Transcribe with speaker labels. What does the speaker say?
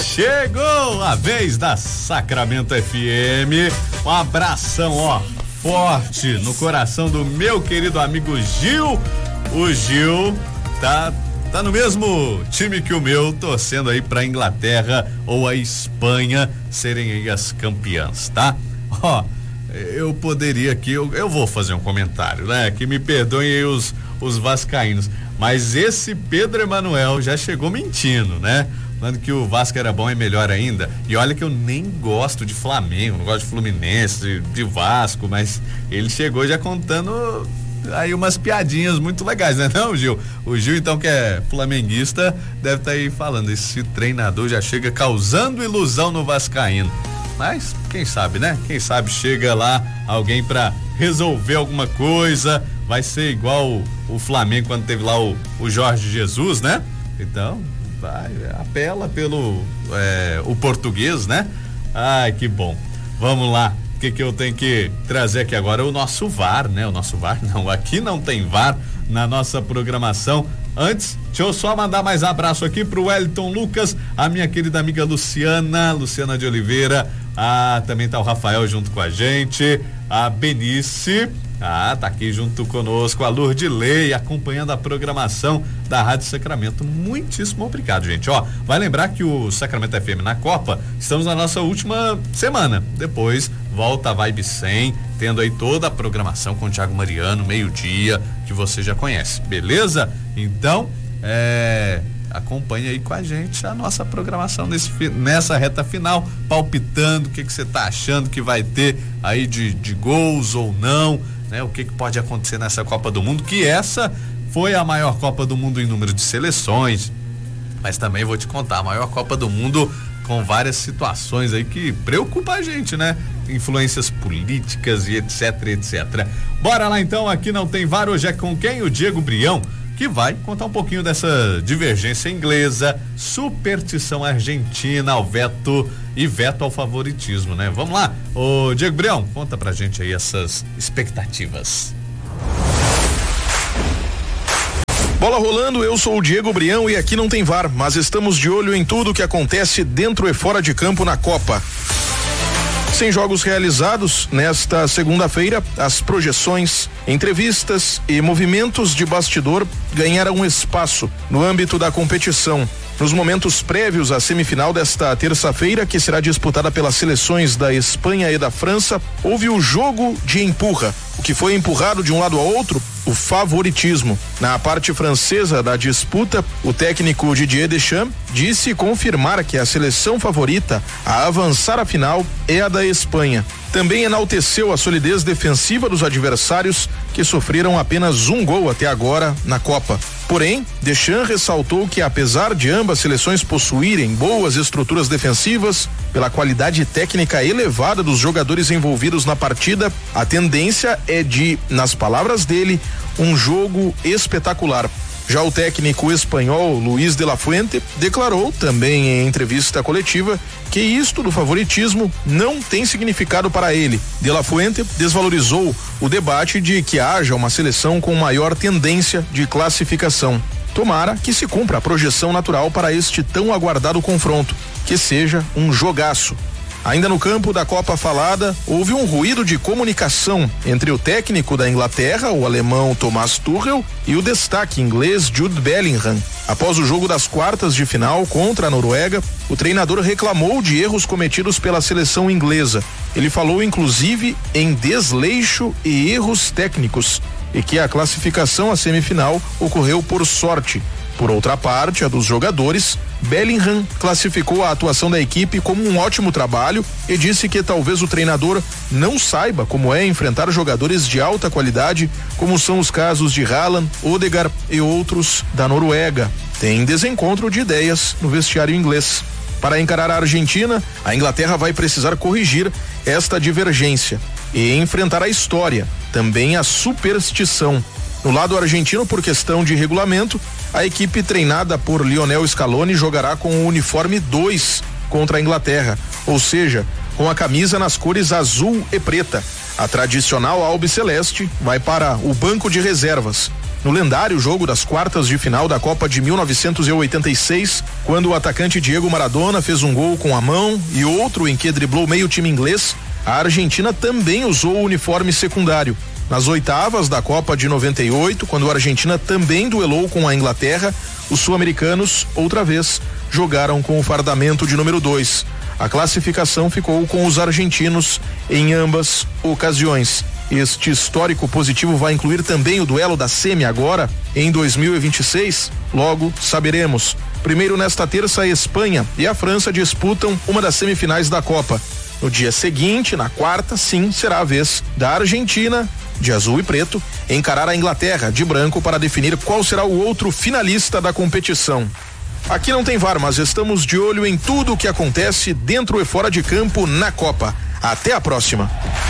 Speaker 1: Chegou a vez da Sacramento FM. Um abração, ó, forte no coração do meu querido amigo Gil. O Gil tá no mesmo time que o meu, torcendo aí pra Inglaterra ou a Espanha serem aí as campeãs, tá? Ó, eu poderia aqui, eu vou fazer um comentário, né? Que me perdoem aí os vascaínos, mas esse Pedro Emanuel já chegou mentindo, né? Falando que o Vasco era bom e melhor ainda. E olha que eu nem gosto de Flamengo, não gosto de Fluminense, de Vasco, mas ele chegou já contando aí umas piadinhas muito legais, né não, Gil? O Gil, então, que é flamenguista, deve estar aí falando, esse treinador já chega causando ilusão no vascaíno. Mas, quem sabe, né? Quem sabe chega lá alguém pra resolver alguma coisa, vai ser igual o Flamengo quando teve lá o Jorge Jesus, né? Então, vai, apela pelo o português, né? Ai, que bom. Vamos lá. O que eu tenho que trazer aqui agora? O nosso VAR, né? O nosso VAR, não, aqui não tem VAR na nossa programação. Antes, deixa eu só mandar mais abraço aqui pro Wellington Lucas, a minha querida amiga Luciana de Oliveira, também tá o Rafael junto com a gente, a Benice, tá aqui junto conosco, a Lourdilei, acompanhando a programação da Rádio Sacramento. Muitíssimo obrigado, gente. Ó, vai lembrar que o Sacramento FM na Copa, estamos na nossa última semana. Depois volta a Vibe 100, tendo aí toda a programação com o Thiago Mariano, meio-dia, que você já conhece, beleza? Então, acompanhe aí com a gente a nossa programação nessa reta final, palpitando o que você tá achando que vai ter aí de gols ou não, né? O que pode acontecer nessa Copa do Mundo, que essa foi a maior Copa do Mundo em número de seleções, mas também vou te contar, a maior Copa do Mundo com várias situações aí que preocupa a gente, né? Influências políticas e etc. Bora lá então, aqui não tem VAR, hoje é com quem? O Diego Brião, que vai contar um pouquinho dessa divergência inglesa, superstição argentina ao veto e veto ao favoritismo, né? Vamos lá, ô Diego Brião, conta pra gente aí essas expectativas.
Speaker 2: Bola rolando, eu sou o Diego Brião e aqui não tem VAR, mas estamos de olho em tudo que acontece dentro e fora de campo na Copa. Sem jogos realizados, nesta segunda-feira, as projeções, entrevistas e movimentos de bastidor ganharam espaço no âmbito da competição. Nos momentos prévios à semifinal desta terça-feira, que será disputada pelas seleções da Espanha e da França, houve o jogo de empurra. O que foi empurrado de um lado a outro? O favoritismo. Na parte francesa da disputa, o técnico Didier Deschamps disse confirmar que a seleção favorita a avançar à final é a da Espanha. Também enalteceu a solidez defensiva dos adversários, que sofreram apenas um gol até agora na Copa. Porém, Deschamps ressaltou que, apesar de ambas seleções possuírem boas estruturas defensivas, pela qualidade técnica elevada dos jogadores envolvidos na partida, a tendência é de, nas palavras dele, um jogo espetacular. Já o técnico espanhol Luis de la Fuente declarou também em entrevista coletiva que isto do favoritismo não tem significado para ele. De la Fuente desvalorizou o debate de que haja uma seleção com maior tendência de classificação. Tomara que se cumpra a projeção natural para este tão aguardado confronto, que seja um jogaço. Ainda no campo da Copa falada, houve um ruído de comunicação entre o técnico da Inglaterra, o alemão Thomas Tuchel, e o destaque inglês Jude Bellingham. Após o jogo das quartas de final contra a Noruega, o treinador reclamou de erros cometidos pela seleção inglesa. Ele falou inclusive em desleixo e erros técnicos, e que a classificação à semifinal ocorreu por sorte. Por outra parte, a dos jogadores, Bellingham classificou a atuação da equipe como um ótimo trabalho e disse que talvez o treinador não saiba como é enfrentar jogadores de alta qualidade, como são os casos de Haaland, Odegaard e outros da Noruega. Tem desencontro de ideias no vestiário inglês. Para encarar a Argentina, a Inglaterra vai precisar corrigir esta divergência e enfrentar a história, também a superstição. No lado argentino, por questão de regulamento, a equipe treinada por Lionel Scaloni jogará com o uniforme 2 contra a Inglaterra, ou seja, com a camisa nas cores azul e preta. A tradicional albiceleste vai para o banco de reservas. no lendário jogo das quartas de final da Copa de 1986, quando o atacante Diego Maradona fez um gol com a mão e outro em que driblou meio time inglês, a Argentina também usou o uniforme secundário. Nas oitavas da Copa de 98, quando a Argentina também duelou com a Inglaterra, os sul-americanos, outra vez, jogaram com o fardamento de número 2. A classificação ficou com os argentinos em ambas ocasiões. Este histórico positivo vai incluir também o duelo da semi agora, em 2026? Logo saberemos. Primeiro, nesta terça, a Espanha e a França disputam uma das semifinais da Copa. No dia seguinte, na quarta, sim, será a vez da Argentina, de azul e preto, encarar a Inglaterra, de branco, para definir qual será o outro finalista da competição. Aqui não tem VAR, mas estamos de olho em tudo o que acontece dentro e fora de campo na Copa. Até a próxima.